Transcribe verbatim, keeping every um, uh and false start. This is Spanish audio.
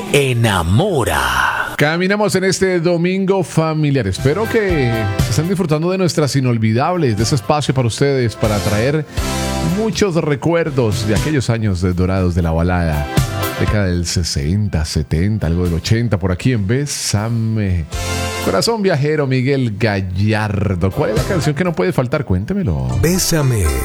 enamora. Caminamos en este domingo familiar. Espero que estén disfrutando de nuestras inolvidables, de ese espacio para ustedes, para traer muchos recuerdos de aquellos años de dorados de la balada. Década del sesenta, setenta, algo del ochenta, por aquí en Bésame. Corazón viajero, Miguel Gallardo. ¿Cuál es la canción que no puede faltar? Cuéntemelo. Bésame,